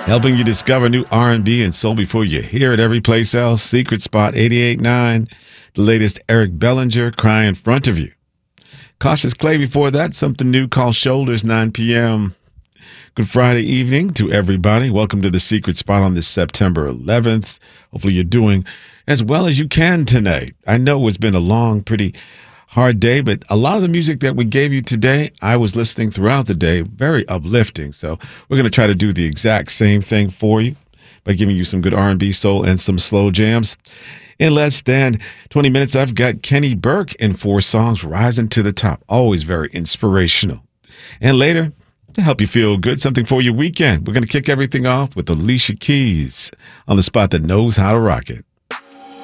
helping you discover new R&B and soul before you hear it every place else. Secret Spot 88.9, the latest Eric Bellinger, Cry in Front of You. Cautious Clay before that, something new called Shoulders, 9 p.m. Good Friday evening to everybody. Welcome to the Secret Spot on this September 11th. Hopefully you're doing as well as you can tonight. I know it's been a long, pretty hard day, but a lot of the music that we gave you today, I was listening throughout the day, very uplifting. So we're going to try to do the exact same thing for you by giving you some good R&B, soul, and some slow jams. In less than 20 minutes, I've got Kenny Burke in 4 songs, Rising to the Top. Always very inspirational. And later, to help you feel good, something for your weekend. We're going to kick everything off with Alicia Keys on the spot that knows how to rock it.